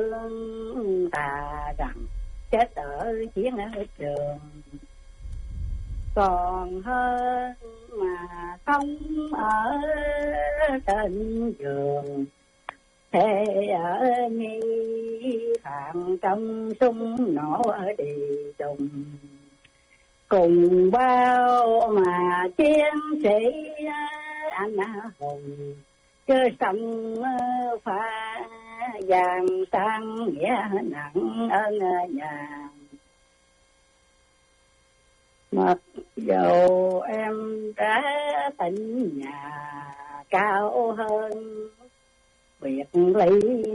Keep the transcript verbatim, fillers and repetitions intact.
ta rằng chết ở chiến ở trường còn hơn mà không ở trên giường. Thế ở nghi phạm trong súng nổ ở địa trùng, cùng bao mà chiến sĩ anh hùng cơ sông pha vàng sang nghĩa nặng ơn nhà. Mặc dù em đã tỉnh nhà cao hơn biệt ly